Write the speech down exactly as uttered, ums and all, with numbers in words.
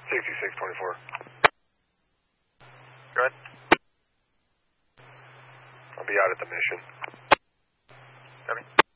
sixty-six twenty-four. Go ahead. I'll be out at the mission. Copy.